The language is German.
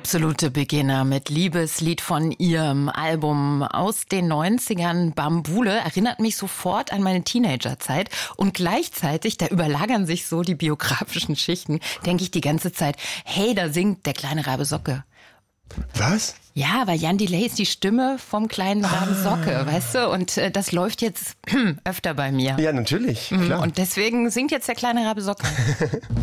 Absolute Beginner mit Liebeslied von ihrem Album aus den 90ern. Bambule erinnert mich sofort an meine Teenagerzeit und gleichzeitig, da überlagern sich so die biografischen Schichten, denke ich die ganze Zeit, hey, da singt der kleine Rabe Socke. Was? Ja, weil Jan Delay ist die Stimme vom kleinen Raben Socke, weißt du? Und das läuft jetzt öfter bei mir. Ja, natürlich, klar. Und deswegen singt jetzt der kleine Rabe Socke.